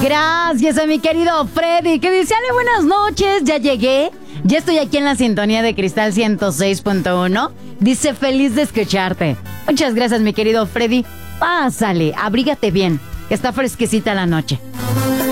Gracias a mi querido Freddy, que dice, Ale, buenas noches, ya llegué. Ya estoy aquí en la sintonía de Cristal 106.1. Dice, feliz de escucharte. Muchas gracias, mi querido Freddy. Pásale, abrígate bien, que está fresquecita la noche.